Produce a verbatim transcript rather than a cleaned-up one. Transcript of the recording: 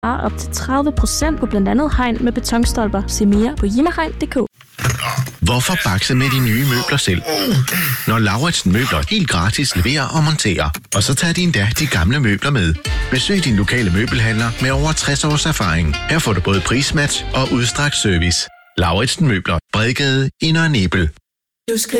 op til tredive procent på blandt andet hegn med betonstolper. Se mere på jimmerhegn punktum d k. Hvorfor bakse med de nye møbler selv? Når Lauritsen Møbler helt gratis leverer og monterer. Og så tager de endda de gamle møbler med. Besøg din lokale møbelhandler med over tres års erfaring. Her får du både prismatch og udstrakt service. Lauritsen Møbler. Bredgade i Nørre Nebel. Du skal